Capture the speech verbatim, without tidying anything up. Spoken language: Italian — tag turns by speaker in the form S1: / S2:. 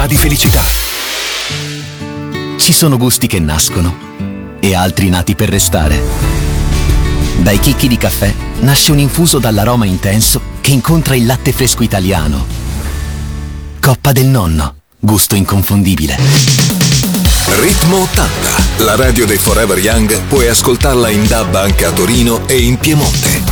S1: sa di felicità.
S2: Ci sono gusti che nascono e altri nati per restare. Dai chicchi di caffè nasce un infuso dall'aroma intenso che incontra il latte fresco italiano. Coppa del Nonno, gusto inconfondibile.
S1: Ritmo ottanta, la radio dei Forever Young, puoi ascoltarla in D A B anche a Torino e in Piemonte.